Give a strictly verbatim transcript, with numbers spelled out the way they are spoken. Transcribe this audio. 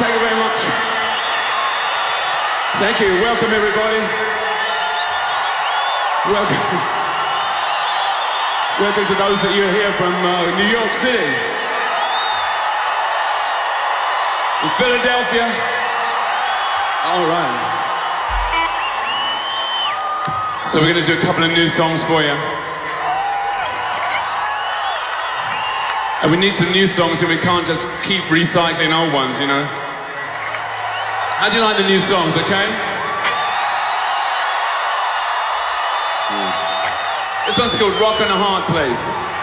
Thank you very much. Thank you. Welcome, everybody. Welcome. Welcome to those that you're here from uh, New York City. In Philadelphia. All right. So we're going to do a couple of new songs for you. And we need some new songs, and we can't just keep recycling old ones, you know? How do you like the new songs, okay? This one's called Rock on a Hard Place.